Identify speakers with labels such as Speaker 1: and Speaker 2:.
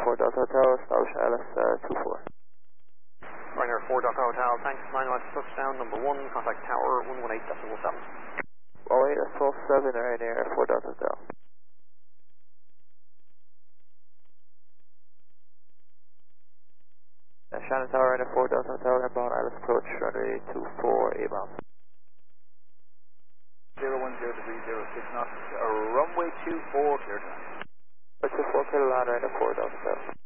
Speaker 1: 4 Delta Hotel, establish ILS 24.
Speaker 2: Ryanair 4 Delta Hotel, thanks, 9 miles touchdown, number 1, contact tower 118.7.
Speaker 1: 118.7, Ryanair 4 Delta Hotel. Shannon Tower, Ryanair 4 Delta Hotel, inbound ILS approach, runway 24, A-bound.
Speaker 3: 010-306 knots, runway 24, clear time.
Speaker 1: 24, clear line, Ryanair 4 Delta Hotel.